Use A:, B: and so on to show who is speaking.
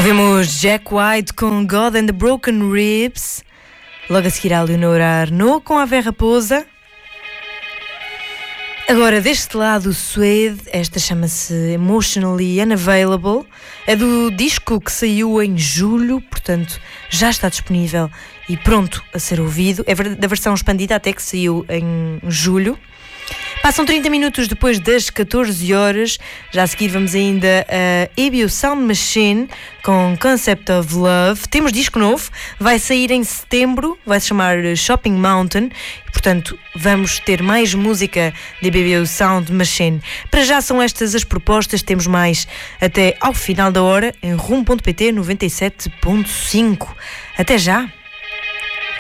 A: Ouvimos Jack White com God and the Broken Ribs. Logo a seguir a Leonora Arnaud com Ave Raposa. Agora, deste lado, o Suede, esta chama-se Emotionally Unavailable. É do disco que saiu em julho, portanto, já está disponível e pronto a ser ouvido. É da versão expandida até que saiu em julho. Passam 30 minutos depois das 14 horas. Já a seguir vamos ainda a EBU Sound Machine com Concept of Love. Temos disco novo, vai sair em setembro, vai se chamar Shopping Mountain. E, portanto, vamos ter mais música de EBU Sound Machine. Para já são estas as propostas, temos mais até ao final da hora em Rum.pt 97.5. Até já!